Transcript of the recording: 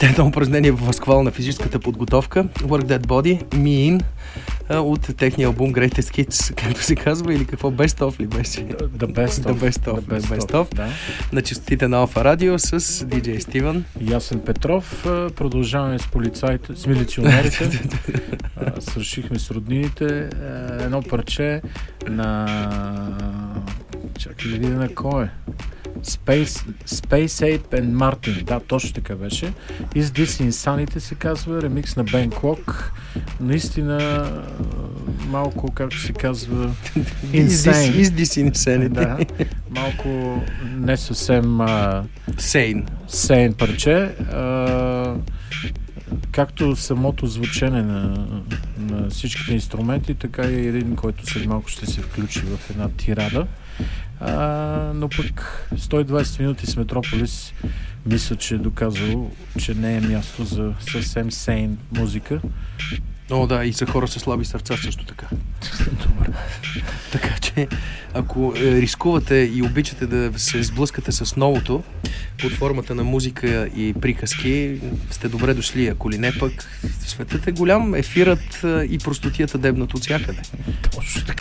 едно упражнение в възхвал на физическата подготовка. Work That Body, Me In, от техния албум Greatest Hits, както се казва, или какво? Best Of ли беше? The Best Of. Да. На честотите на Алфа Радио с DJ Стивън. Ясен Петров. Продължаваме с полицаите, с милиционерите. Свършихме с роднините. Едно парче на... Чакай да видя на кой е. Space Ape and Martin. Да, точно така беше. Is This Insanity се казва, ремикс на Ben Clock. Наистина малко, както се казва, Insane. Is This Insanity. Да, малко не съвсем sane парче. Както самото звучене на всичките инструменти, така и един, който след малко ще се включи в една тирада. Но пък 120 минути с Метрополис мисля, че е доказал, че не е място за съвсем сейн музика. О, да, и за хора с слаби сърца също така. Добре. Така че, ако рискувате и обичате да се сблъскате с новото под формата на музика и приказки, сте добре дошли. Ако ли не пък, светът е голям, ефирът и простотията дебнат от всякъде. Точно така.